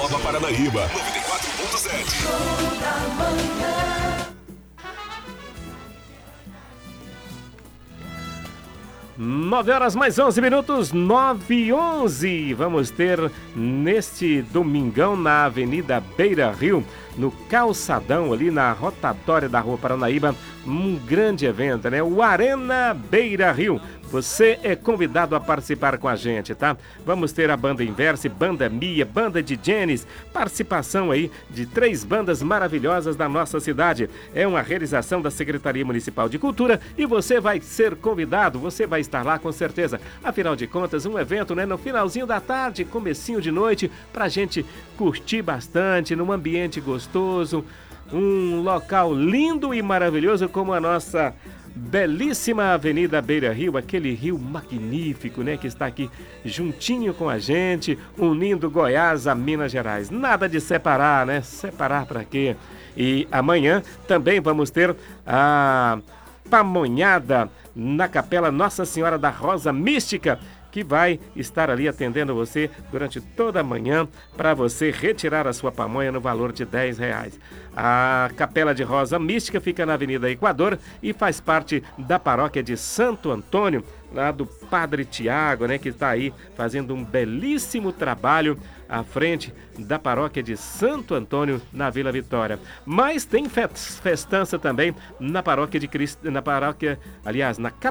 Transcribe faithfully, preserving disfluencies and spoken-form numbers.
Nova Paranaíba, noventa e quatro ponto sete. nove horas mais onze minutos, nove e onze. Vamos ter neste domingão na Avenida Beira Rio, no calçadão ali na rotatória da Rua Paranaíba, um grande evento, né? O Arena Beira Rio. Você é convidado a participar com a gente, tá? Vamos ter a Banda Inverse, Banda Mia, Banda de Jenis, participação aí de três bandas maravilhosas da nossa cidade. É uma realização da Secretaria Municipal de Cultura e você vai ser convidado, você vai estar lá com certeza. Afinal de contas, um evento, né, no finalzinho da tarde, comecinho de noite, pra gente curtir bastante, num ambiente gostoso, um local lindo e maravilhoso como a nossa belíssima Avenida Beira Rio, aquele rio magnífico, né, que está aqui juntinho com a gente, unindo Goiás a Minas Gerais. Nada de separar, né? Separar para quê? E amanhã também vamos ter a pamonhada na Capela Nossa Senhora da Rosa Mística, que vai estar ali atendendo você durante toda a manhã para você retirar a sua pamonha no valor de dez reais. A Capela de Rosa Mística fica na Avenida Equador e faz parte da paróquia de Santo Antônio, lá do Padre Tiago, né, que está aí fazendo um belíssimo trabalho à frente da paróquia de Santo Antônio, na Vila Vitória. Mas tem festança também na paróquia de Cristo, na paróquia, aliás, na